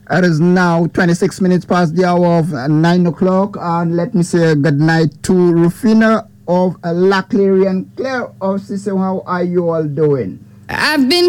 It is now 26 minutes past the hour of 9 o'clock. And let me say good night to Rufina of Lackley and Claire of Cicero. How are you all doing? I've been